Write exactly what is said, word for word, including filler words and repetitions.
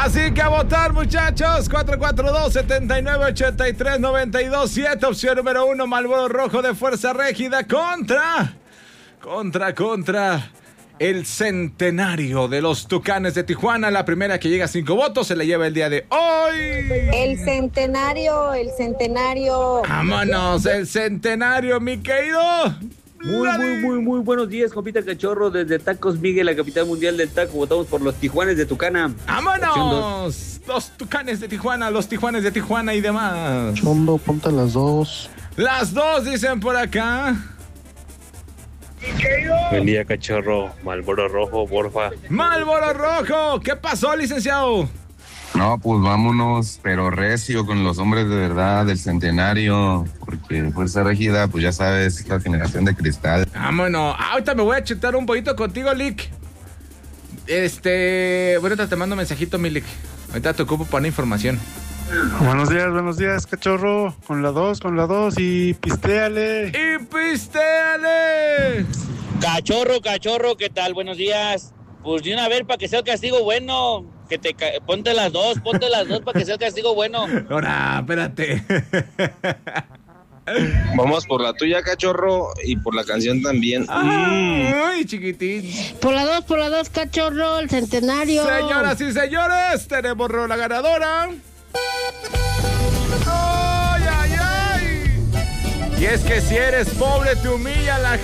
Así que a votar, muchachos. cuatro cuatro dos, siete nueve, ocho tres, nueve dos siete. Opción número uno, Marlboro Rojo de Fuerza Régida contra... Contra, contra... el centenario de los Tucanes de Tijuana. La primera que llega a cinco votos se la lleva el día de hoy. El centenario, el centenario. Vámonos, el centenario, mi querido. Muy, muy, muy, muy buenos días, compita Cachorro. Desde Tacos Miguel, la capital mundial del taco. Votamos por los Tijuanes de Tucana. ¡Vámonos! Los Tucanes de Tijuana, los Tijuanes de Tijuana y demás. Chondo, ponte las dos. Las dos dicen por acá. Buen día, Cachorro. Marlboro Rojo, porfa. Marlboro Rojo. ¿Qué pasó, licenciado? No, pues vámonos, pero recio con los hombres de verdad del centenario, porque Fuerza Régida, pues ya sabes, esta generación de cristal. Vámonos. Ahorita me voy a chutar un poquito contigo, Lick. Este, bueno, te mando un mensajito, mi Lick. Ahorita te ocupo para una información. Buenos días, buenos días, Cachorro. Con la dos, con la dos y pistéale. ¡Y pistéale! Cachorro, cachorro, ¿qué tal? Buenos días. Pues de una vez para que sea el castigo bueno. Que te ca- ponte las dos, ponte las dos para que sea el castigo bueno. Ahora, espérate. Vamos por la tuya, Cachorro, y por la canción también. Ay, chiquitín. Por la dos, por la dos, Cachorro, el centenario. Señoras y señores, tenemos rola ganadora. ¡Ay, ay, ay! Y es que si eres pobre te humilla la